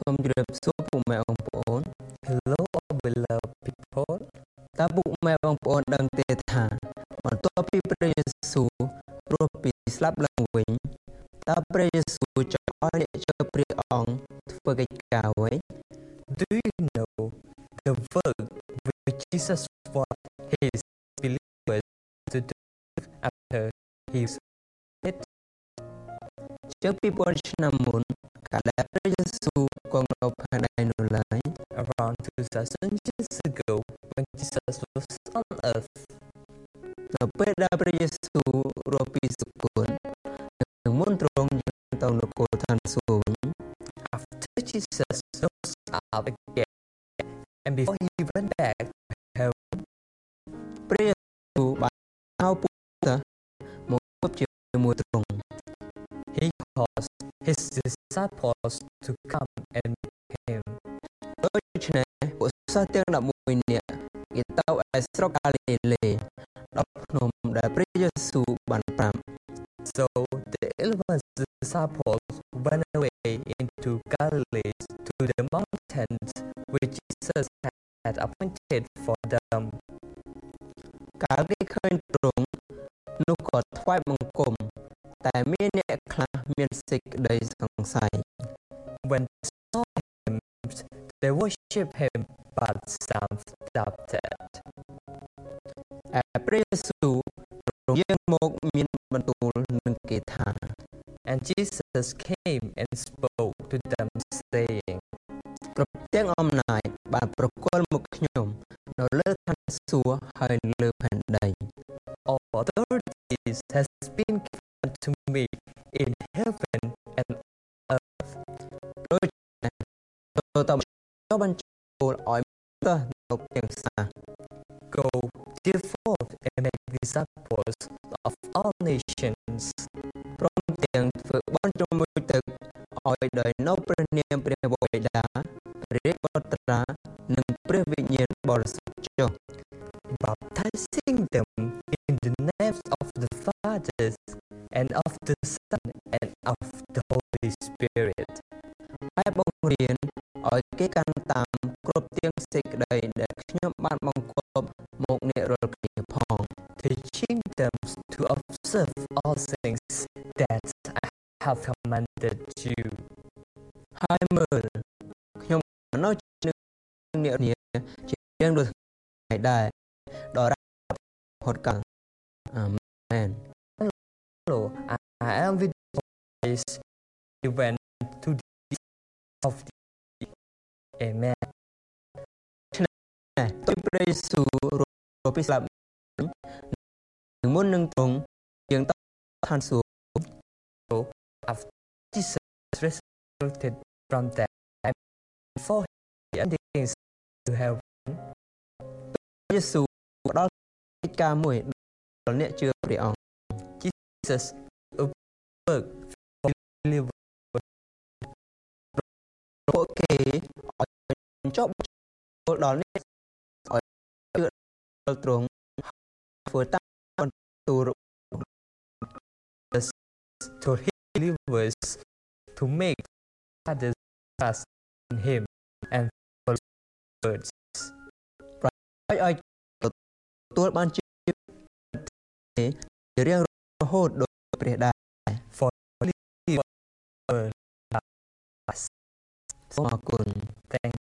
Som Grip số phụ mẹ ông bốn. Hello, beloved people. Ta phụ mẹ ông bốn đang tê thả. Còn tôi bịព្រះយេស៊ូវរស់ពីស្លាប់ឡើងវិញតើព្រះយេស៊ូវចង់ឲ្យអ្នកជឿព្រះអង្គធ្វើកិច្ចការអ្វី Do you know the work which Jesus wanted his believers to do after he was dead? ជាង2000ឆ្នាំមុនកាលដែលព្រះយេស៊ូវគង់នៅផែនដីនោះឡើយ Around 2000 years ago, when Jesus was on earth, នៅពេលដែលព្រះយេស៊ូវរស់ពីសុគតនិងមុនទ្រង់យាងទៅនគរឋានសួគ៌វិញ after Jesus rose up again, and before he went back to heaven, ព្រះយេស៊ូវបានហៅពួកតាមកជួបជាមួយទ្រង់ he caused his disciples to come and meet him. ដូច្នេះពួកសិស្សទាំង11នាក់គេទៅឯស្រុកកាលីលេដល់ភ្នំដែលព្រះយេស៊ូវបានប្រាប់ So the 11 disciples went away into Galilee to the mountains which Jesus had appointed for them. កាលគេឃើញទ្រង់នោះក៏ថ្វាយបង្គំតែមានអ្នកខ្លះមានសេចក្តីសង្ស័យ When they saw him, they worshipped him, but some doubted. ឯព្រះយេស៊ូវទ្រង់យាងមកមានបន្ទូលនឹងគេថា And Jesus came and spoke to them, saying, គ្រប់ទាំងអំណាចបានប្រគល់មកខ្ញុំនៅលើឋានសួគ៌ហើយលើផែនដី All authorities has been given to me in heaven and earth. ដូច្នេះទៅបញ្ចូលឲ្យទៅទាំងសាស Go therefore and make disciples of all nations, ព្រមទាំងធ្វើបន់ជាមួយទឹកឲ្យដោយនៅព្រះនាមព្រះបិតាព្រះបុត្រានិងព្រះវិញ្ញាណបរិសុទ្ធចុះ baptizing them in the names of the Father and of the Son and of the Holy Spirit, ហើយបង្រៀនឲ្យគេកាន់តាមគ្រប់ទាំងសេចក្តីដែលខ្ញុំបានបង្គាប់មកអ្នករាល់គ្នាផង teaching them to observe all things that I have commanded you. ហើយមើលខ្ញុំនៅជាមួយអ្នកនាជារៀងដូចថ្ងៃដែរដល់រហូតកាលអាមែន Hello, I am with you always even to the end of the Amen. ទៅព្រះយេស៊ូវរស់ពីស្លាប់នឹងមុននឹងទ្រង់យាងទៅឋានសួគ៌ So after Jesus resurrected from death and before he ascended to heaven, ព្រះយេស៊ូវផ្ដល់កិច្ចការមួយដល់អ្នកជឿព្រះអង្គ Jesus work for believers ពួកគេឲ្យចុះចូលដល់អ្នកឲ្យជឿដល់ទ្រង់ធ្វើតាមបន្ទូល to believers to make others trust in him and follow his words. ឲ្យទទួលបានជារៀងរហូតដោយព្រះដែរ For believers, សូមអរគុណ thank